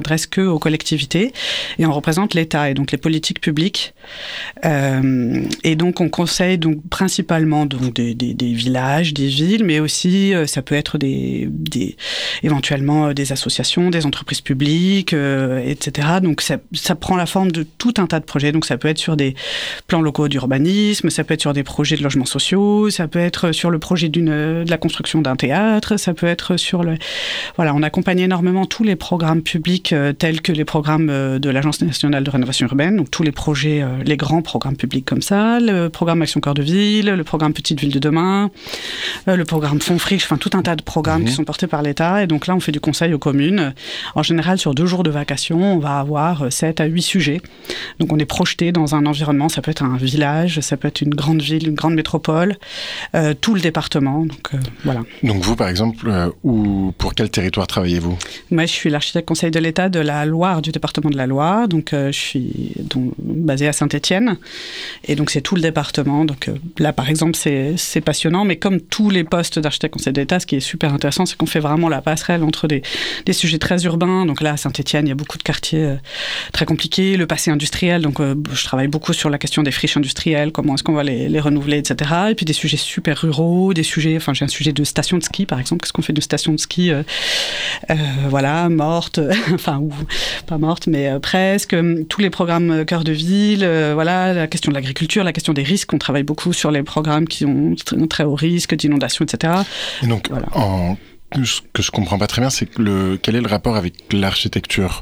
s'adresse que aux collectivités et on représente l'État et donc les politiques publiques. Et donc on conseille donc principalement donc des villages, des villes, mais aussi ça peut être éventuellement des associations, des entreprises publiques, etc. Donc ça prend la forme de tout un tas de projets. Donc ça peut être sur des plans locaux d'urbanisme, ça peut être sur des projets de logements sociaux, ça peut être sur le projet de la construction d'un théâtre, ça peut être sur voilà, on accompagne énormément tous les programmes publics tels que les programmes de l'Agence nationale de rénovation urbaine, donc tous les projets, les grands programmes publics comme ça, le programme Action Cœur de Ville, le programme Petite Ville de demain, le programme Fonds Friche, enfin tout un tas de programmes qui sont portés par l'État. Et donc là, on fait du conseil aux communes. En général, sur 2 jours de vacation, on va avoir 7 à 8 sujets. Donc on est projeté dans un environnement, ça peut être un village, ça peut être une grande ville, une grande métropole, tout le département. Donc voilà. Donc vous, par exemple, pour quel territoire travaillez-vous ? Moi, je suis l'architecte conseil de l'État de la Loire, du département de la Loire. Donc je suis basée à Saint-Étienne. Et donc c'est tout le département. Donc là, par exemple, c'est passionnant. Mais comme tous les postes d'architecte conseil de l'État, ce qui est super intéressant, c'est qu'on fait vraiment la passerelle entre des sujets très urbains. Donc là, à Saint-Étienne, il y a beaucoup de quartiers très compliqués. Le passé industriel, donc je travaille beaucoup sur la question des friches industrielles, comment est-ce qu'on va les renouveler, etc. Et puis des sujets super ruraux, j'ai un sujet de station de ski, par exemple. Qu'est-ce qu'on fait de station de ski voilà, morte, enfin, ou pas morte, mais presque. Tous les programmes Cœur de Ville, voilà, la question de l'agriculture, la question des risques. On travaille beaucoup sur les programmes qui ont très haut risque d'inondation, etc. Et donc, voilà. Ce que je comprends pas très bien, c'est que quel est le rapport avec l'architecture ?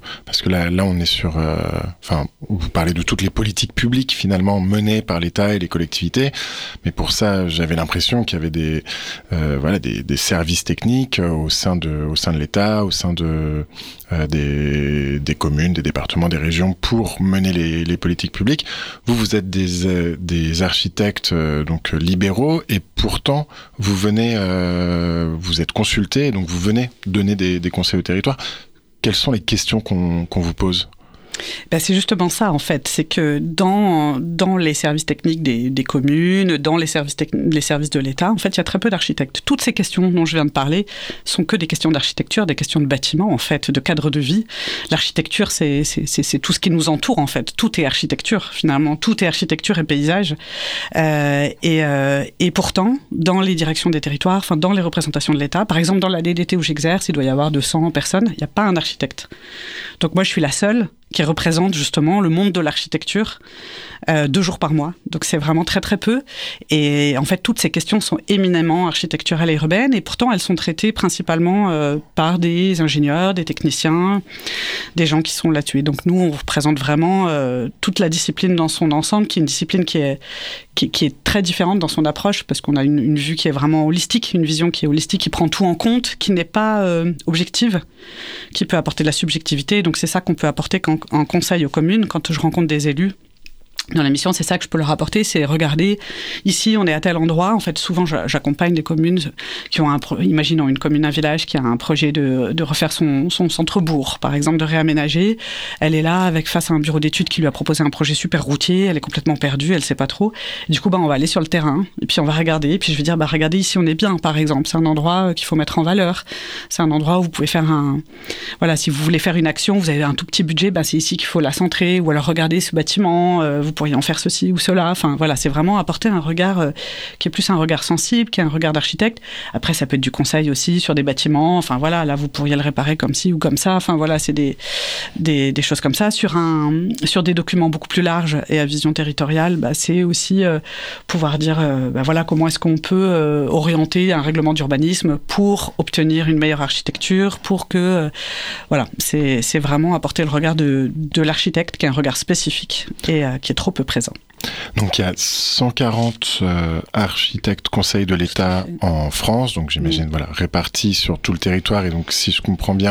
Parce que là, on est sur, vous parlez de toutes les politiques publiques finalement menées par l'État et les collectivités, mais pour ça, j'avais l'impression qu'il y avait des services techniques au sein de l'État, au sein des communes, des départements, des régions pour mener les politiques publiques. Vous êtes des architectes donc libéraux et pourtant vous êtes consultés. Et donc vous venez donner des conseils au territoire. Quelles sont les questions qu'on vous pose ? C'est justement ça, en fait. C'est que dans les services techniques des communes, dans les services de l'État, en fait, il y a très peu d'architectes. Toutes ces questions dont je viens de parler sont que des questions d'architecture, des questions de bâtiment, en fait, de cadre de vie. L'architecture, c'est tout ce qui nous entoure, en fait. Tout est architecture, finalement. Tout est architecture et paysage. Et pourtant, dans les directions des territoires, enfin, dans les représentations de l'État, par exemple, dans la DDT où j'exerce, il doit y avoir 200 personnes, il n'y a pas un architecte. Donc moi, je suis la seule qui représente justement le monde de l'architecture 2 jours par mois. Donc c'est vraiment très très peu. Et en fait, toutes ces questions sont éminemment architecturales et urbaines, et pourtant elles sont traitées principalement par des ingénieurs, des techniciens, des gens qui sont là-dessus. Et donc nous, on représente vraiment toute la discipline dans son ensemble, qui est une discipline qui est très différente dans son approche, parce qu'on a une vue qui est vraiment holistique, une vision qui est holistique, qui prend tout en compte, qui n'est pas objective, qui peut apporter de la subjectivité. Donc c'est ça qu'on peut apporter en conseil aux communes, quand je rencontre des élus. Dans la mission, c'est ça que je peux leur apporter, c'est regarder, ici on est à tel endroit. En fait, souvent j'accompagne des communes qui ont imaginons une commune, un village qui a un projet de refaire son centre-bourg, par exemple, de réaménager. Elle est là face à un bureau d'études qui lui a proposé un projet super routier, elle est complètement perdue, elle sait pas trop. Et du coup, on va aller sur le terrain, et puis on va regarder, et puis je vais dire, regardez, ici on est bien, par exemple. C'est un endroit qu'il faut mettre en valeur. C'est un endroit où vous pouvez faire si vous voulez faire une action, vous avez un tout petit budget, c'est ici qu'il faut la centrer, ou alors regardez ce bâtiment, vous pourriez en faire ceci ou cela. Enfin, voilà, c'est vraiment apporter un regard qui est plus un regard sensible, qui est un regard d'architecte. Après, ça peut être du conseil aussi sur des bâtiments. Enfin, voilà, là, vous pourriez le réparer comme ci ou comme ça. Enfin, voilà, c'est des choses comme ça. Sur des documents beaucoup plus larges et à vision territoriale, c'est aussi pouvoir dire, voilà, comment est-ce qu'on peut orienter un règlement d'urbanisme pour obtenir une meilleure architecture, pour que, voilà, c'est vraiment apporter le regard de l'architecte, qui est un regard spécifique et qui est trop peu présent. Donc il y a 140 architectes conseils de l'État en France, donc j'imagine répartis sur tout le territoire, et donc si je comprends bien,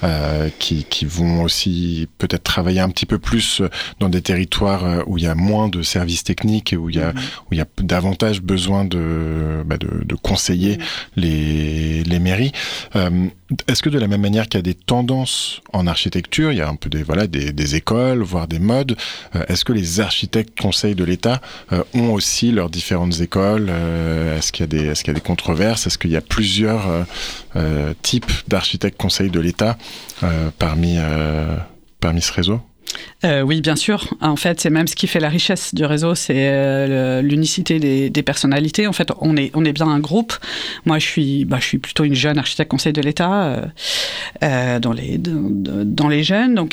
qui vont aussi peut-être travailler un petit peu plus dans des territoires où il y a moins de services techniques et où il y a davantage besoin de conseiller les mairies. Est-ce que de la même manière qu'il y a des tendances en architecture, il y a un peu des écoles, voire des modes, est-ce que les architectes conseils de l'État l'État ont aussi leurs différentes écoles. Est-ce qu'il y a des controverses? Est-ce qu'il y a plusieurs types d'architectes conseils de l'État parmi ce réseau? Oui, bien sûr. En fait, c'est même ce qui fait la richesse du réseau, c'est l'unicité des personnalités. En fait, on est bien un groupe. Moi, je suis plutôt une jeune architecte conseil de l'État dans les jeunes. Donc,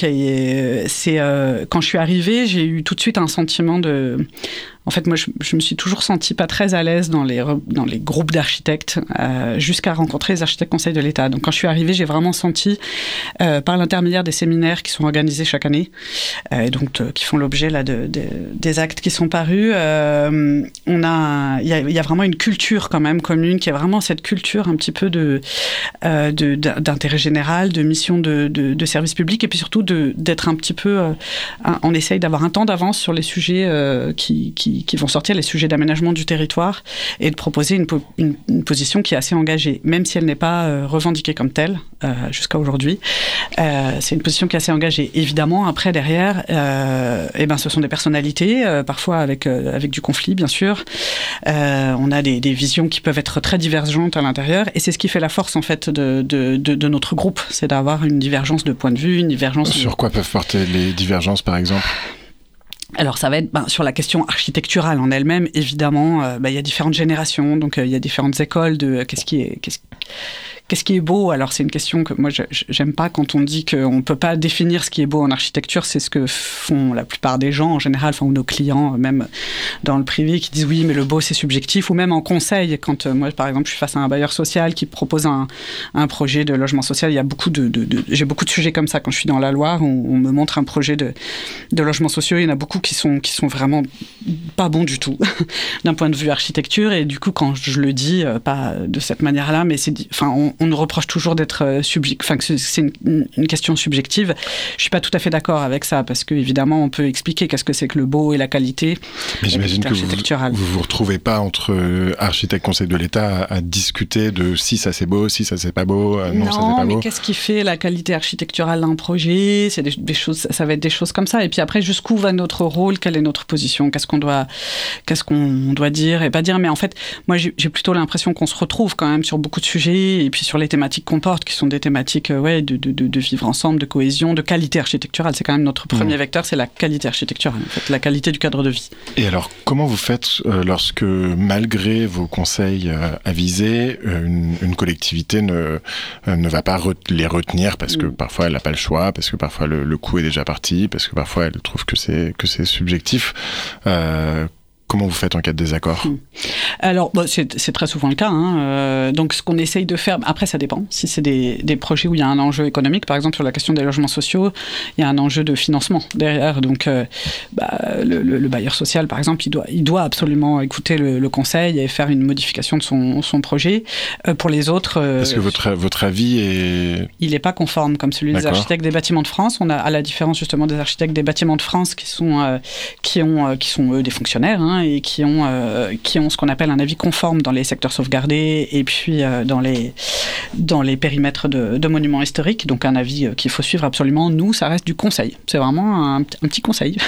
quand je suis arrivée, j'ai eu tout de suite un sentiment de... En fait, moi, je me suis toujours sentie pas très à l'aise dans les groupes d'architectes jusqu'à rencontrer les architectes conseils de l'État. Donc, quand je suis arrivée, j'ai vraiment senti, par l'intermédiaire des séminaires qui sont organisés chaque année, et donc qui font l'objet là des actes qui sont parus, il y a vraiment une culture quand même commune, qui est vraiment cette culture un petit peu d'intérêt général, de mission de service public, et puis surtout d'être un petit peu... on essaye d'avoir un temps d'avance sur les sujets qui vont sortir, les sujets d'aménagement du territoire, et de proposer une position qui est assez engagée, même si elle n'est pas revendiquée comme telle jusqu'à aujourd'hui. C'est une position qui est assez engagée. Évidemment, après, derrière, ce sont des personnalités, parfois avec du conflit, bien sûr. On a des visions qui peuvent être très divergentes à l'intérieur, et c'est ce qui fait la force, en fait, de notre groupe, c'est d'avoir une divergence de point de vue, une divergence... Sur quoi peuvent porter les divergences, par exemple ? Alors, ça va être sur la question architecturale en elle-même, évidemment. Il y a différentes générations, donc il y a différentes écoles de qu'est-ce qui est beau. Alors, c'est une question que moi, j'aime pas quand on dit qu'on peut pas définir ce qui est beau en architecture. C'est ce que font la plupart des gens, en général, ou nos clients, même dans le privé, qui disent oui, mais le beau, c'est subjectif. Ou même en conseil, quand moi, par exemple, je suis face à un bailleur social qui propose un projet de logement social, il y a j'ai beaucoup de sujets comme ça quand je suis dans la Loire, où on me montre un projet de logement social. Il y en a beaucoup qui sont vraiment pas bons du tout, d'un point de vue architecture. Et du coup, quand je le dis, pas de cette manière-là, mais on nous reproche toujours d'être que c'est une question subjective. Je suis pas tout à fait d'accord avec ça, parce que évidemment on peut expliquer qu'est-ce que c'est que le beau et la qualité. Mais j'imagine que vous retrouvez pas entre architectes conseils de l'État à discuter de si ça c'est beau, si ça c'est pas beau, non ça c'est pas beau. Mais qu'est-ce qui fait la qualité architecturale d'un projet? C'est des choses, ça va être des choses comme ça. Et puis après, jusqu'où va notre rôle? Quelle est notre position? Qu'est-ce qu'on doit dire et pas dire? Mais en fait, moi j'ai plutôt l'impression qu'on se retrouve quand même sur beaucoup de sujets, et puis sur les thématiques qu'on porte, qui sont des thématiques de vivre ensemble, de cohésion, de qualité architecturale. C'est quand même notre premier vecteur, c'est la qualité architecturale, en fait, la qualité du cadre de vie. Et alors, comment vous faites lorsque, malgré vos conseils avisés, une collectivité ne va pas les retenir, parce que parfois elle n'a pas le choix, parce que parfois le coup est déjà parti, parce que parfois elle trouve que c'est subjectif. Comment vous faites en cas de désaccord? Alors, c'est très souvent le cas. Donc, ce qu'on essaye de faire... Après, ça dépend. Si c'est des projets où il y a un enjeu économique, par exemple, sur la question des logements sociaux, il y a un enjeu de financement derrière. Donc, le bailleur social, par exemple, il doit absolument écouter le conseil et faire une modification de son projet. Pour les autres... Parce que votre avis est... Il n'est pas conforme comme celui des architectes des bâtiments de France. On a, à la différence, justement, des architectes des bâtiments de France qui sont eux, des fonctionnaires, et qui ont ce qu'on appelle un avis conforme dans les secteurs sauvegardés, et puis dans les périmètres de monuments historiques. Donc un avis qu'il faut suivre absolument. Nous, ça reste du conseil. C'est vraiment un petit conseil.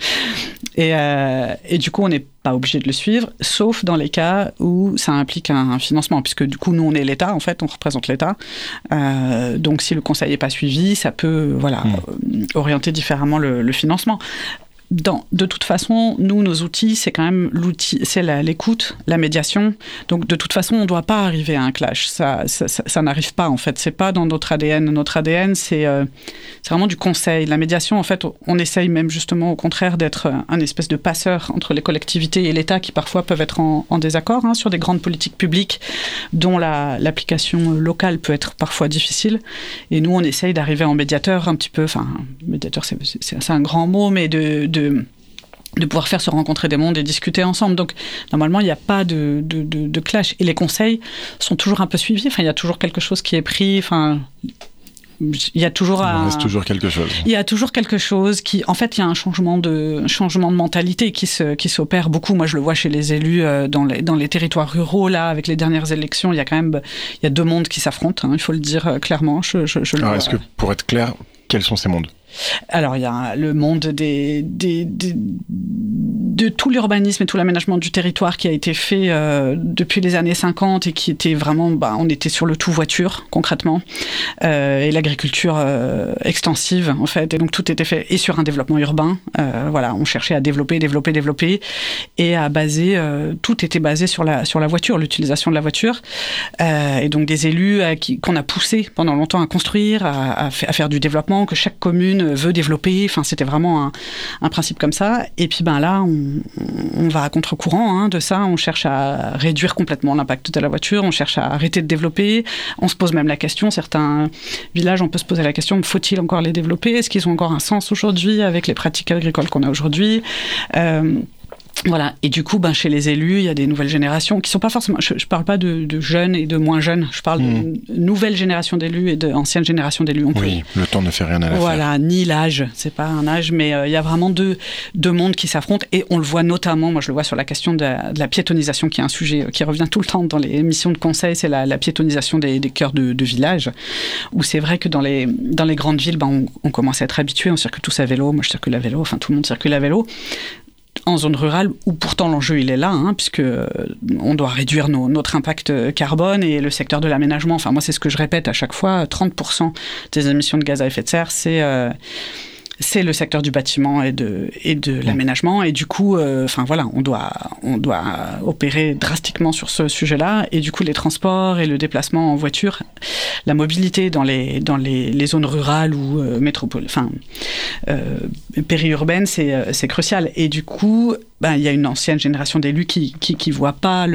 Et du coup, on n'est pas obligé de le suivre, sauf dans les cas où ça implique un financement, puisque du coup, nous, on est l'État, en fait, on représente l'État. Donc si le conseil n'est pas suivi, ça peut orienter différemment le financement. De toute façon, nous, nos outils, c'est quand même c'est l'écoute, la médiation. Donc, de toute façon, on ne doit pas arriver à un clash. Ça n'arrive pas, en fait. C'est pas dans notre ADN. Notre ADN, c'est vraiment du conseil. La médiation, en fait, on essaye même justement, au contraire, d'être un espèce de passeur entre les collectivités et l'État, qui parfois peuvent être en désaccord sur des grandes politiques publiques dont l'application locale peut être parfois difficile. Et nous, on essaye d'arriver en médiateur un petit peu. Enfin, médiateur, c'est un grand mot, mais de pouvoir faire se rencontrer des mondes et discuter ensemble. Donc, normalement, il n'y a pas de clash. Et les conseils sont toujours un peu suivis. Enfin, il y a toujours quelque chose qui est pris. Enfin, il y a toujours reste toujours quelque chose. Il y a toujours quelque chose qui... En fait, il y a un changement de mentalité qui s'opère beaucoup. Moi, je le vois chez les élus dans les territoires ruraux. Là, avec les dernières élections, il y a deux mondes qui s'affrontent. Il faut le dire clairement. Alors, est-ce que, pour être clair, quels sont ces mondes ? Alors, il y a le monde de tout l'urbanisme et tout l'aménagement du territoire qui a été fait depuis les années 50 et qui était vraiment, on était sur le tout voiture concrètement, et l'agriculture extensive en fait, et donc tout était fait et sur un développement urbain. On cherchait à développer et à baser, tout était basé sur la voiture, l'utilisation de la voiture, et donc des élus qu'on a poussé pendant longtemps à construire, à faire du développement, que chaque commune veut développer. Enfin, c'était vraiment un principe comme ça. Et puis là, on va à contre-courant de ça. On cherche à réduire complètement l'impact de la voiture. On cherche à arrêter de développer. On se pose même la question, certains villages, on peut se poser la question, faut-il encore les développer? Est-ce qu'ils ont encore un sens aujourd'hui avec les pratiques agricoles qu'on a aujourd'hui? Voilà, et du coup, chez les élus, il y a des nouvelles générations qui ne sont pas forcément... Je ne parle pas de jeunes et de moins jeunes, je parle de nouvelles générations d'élus et d'anciennes générations d'élus. Le temps ne fait rien à l'affaire. Voilà, ni l'âge, c'est pas un âge, mais il y a vraiment deux mondes qui s'affrontent, et on le voit notamment, moi je le vois sur la question de la piétonisation, qui est un sujet qui revient tout le temps dans les missions de conseil, c'est la piétonisation des cœurs de village, où c'est vrai que dans les grandes villes, on commence à être habitué, on circule tous à vélo, moi je circule à vélo, enfin tout le monde circule à vélo. En zone rurale, où pourtant l'enjeu il est là, puisque on doit réduire notre impact carbone, et le secteur de l'aménagement, enfin moi c'est ce que je répète à chaque fois, 30% des émissions de gaz à effet de serre, c'est le secteur du bâtiment et de l'aménagement, et du coup, on doit opérer drastiquement sur ce sujet-là, et du coup les transports et le déplacement en voiture, la mobilité dans les zones rurales ou périurbaines, c'est crucial, et du coup, il y a une ancienne génération d'élus qui voit pas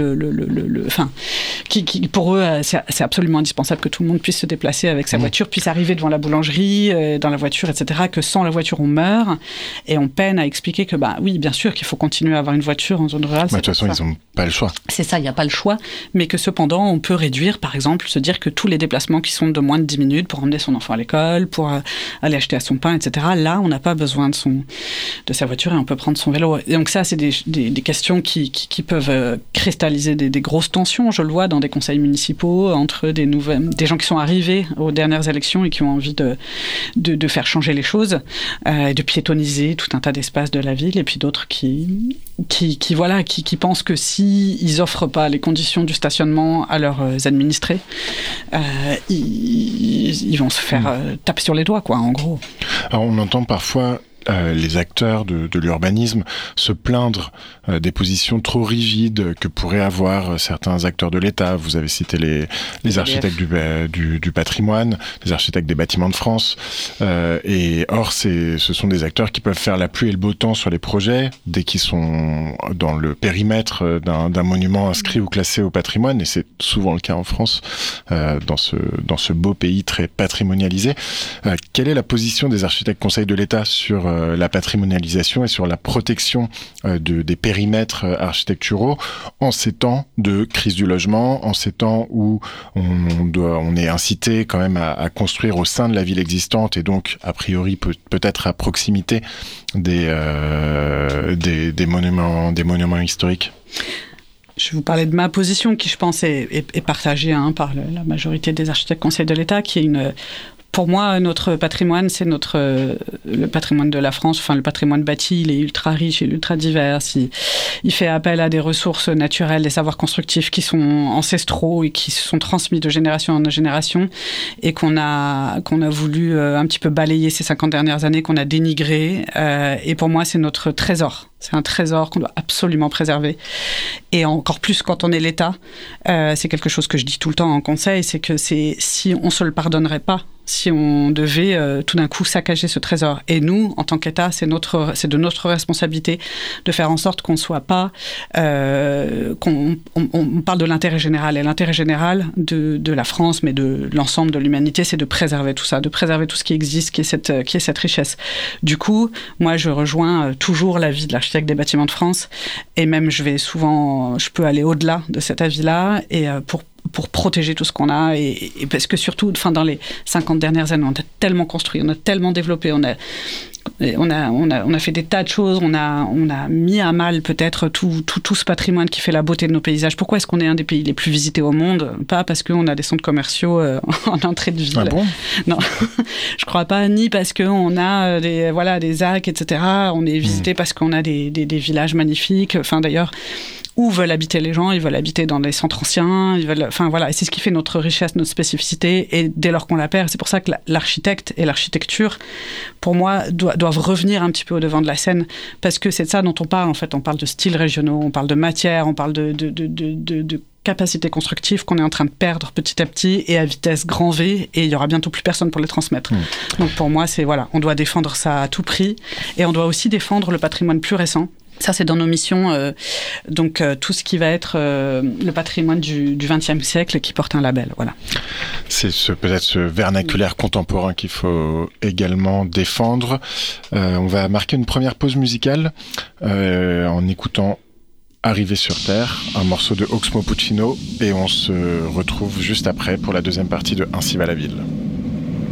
qui pour eux c'est absolument indispensable que tout le monde puisse se déplacer avec sa voiture, puisse arriver devant la boulangerie dans la voiture, etc., que sans la voiture on meurt, et on peine à expliquer que oui, bien sûr qu'il faut continuer à avoir une voiture en zone rurale. De toute façon, ils n'ont pas le choix. C'est ça, il n'y a pas le choix, mais que cependant on peut réduire, par exemple, se dire que tous les déplacements qui sont de moins de 10 minutes pour emmener son enfant à l'école, pour aller acheter à son pain, etc., là on n'a pas besoin de sa voiture et on peut prendre son vélo. Et donc ça, c'est des questions qui peuvent cristalliser des grosses tensions. Je le vois dans des conseils municipaux entre des gens qui sont arrivés aux dernières élections et qui ont envie de faire changer les choses, de piétoniser tout un tas d'espaces de la ville, et puis d'autres qui pensent que si ils offrent pas les conditions du stationnement à leurs administrés, ils vont se faire taper sur les doigts, en gros. Alors on entend parfois les acteurs de l'urbanisme se plaindre des positions trop rigides que pourraient avoir certains acteurs de l'État. Vous avez cité les architectes du patrimoine, les architectes des bâtiments de France. Et or, ce sont des acteurs qui peuvent faire la pluie et le beau temps sur les projets dès qu'ils sont dans le périmètre d'un monument inscrit ou classé au patrimoine. Et c'est souvent le cas en France, dans ce beau pays très patrimonialisé. Quelle est la position des architectes conseils de l'État sur la patrimonialisation et sur la protection des périmètres architecturaux en ces temps de crise du logement, en ces temps où on est incité quand même à construire au sein de la ville existante, et donc a priori peut-être à proximité des monuments historiques? Je vais vous parler de ma position qui, je pense, est partagée par la majorité des architectes conseils de l'État, qui est pour moi, notre patrimoine, c'est le patrimoine de la France. Enfin, le patrimoine bâti, il est ultra riche, il est ultra divers. Il fait appel à des ressources naturelles, des savoirs constructifs qui sont ancestraux et qui se sont transmis de génération en génération, et qu'on a voulu un petit peu balayer ces 50 dernières années, qu'on a dénigré. Et pour moi, c'est notre trésor. C'est un trésor qu'on doit absolument préserver. Et encore plus quand on est l'État. C'est quelque chose que je dis tout le temps en conseil, c'est que si on ne se le pardonnerait pas, si on devait tout d'un coup saccager ce trésor. Et nous, en tant qu'État, c'est de notre responsabilité de faire en sorte qu'on ne soit pas... on parle de l'intérêt général. Et l'intérêt général de la France, mais de l'ensemble de l'humanité, c'est de préserver tout ça, de préserver tout ce qui existe, qui est cette richesse. Du coup, moi, je rejoins toujours l'avis de l'architecte des bâtiments de France. Et même, je peux aller au-delà de cet avis-là, et pour protéger tout ce qu'on a, et parce que surtout, dans les 50 dernières années, on a tellement construit, on a tellement développé, on a fait des tas de choses, on a mis à mal peut-être tout ce patrimoine qui fait la beauté de nos paysages. Pourquoi est-ce qu'on est un des pays les plus visités au monde? Pas parce qu'on a des centres commerciaux en entrée de ville. Ah bon? Non, je crois pas, ni parce qu'on a des ZAC, etc. On est visité parce qu'on a des villages magnifiques. Enfin, d'ailleurs, où veulent habiter les gens? Ils veulent habiter dans des centres anciens. Et c'est ce qui fait notre richesse, notre spécificité. Et dès lors qu'on la perd, c'est pour ça que l'architecte et l'architecture, pour moi, doivent revenir un petit peu au devant de la scène, parce que c'est de ça dont on parle. En fait, on parle de styles régionaux, on parle de matière, on parle de capacités constructives qu'on est en train de perdre petit à petit et à vitesse grand V, et il y aura bientôt plus personne pour les transmettre. Donc pour moi, on doit défendre ça à tout prix, et on doit aussi défendre le patrimoine plus récent. Ça, c'est dans nos missions, tout ce qui va être le patrimoine du XXe siècle qui porte un label. Voilà. C'est peut-être ce vernaculaire contemporain qu'il faut également défendre. On va marquer une première pause musicale en écoutant Arrivé sur Terre, un morceau de Oxmo Puccino, et on se retrouve juste après pour la deuxième partie de Ainsi va la ville.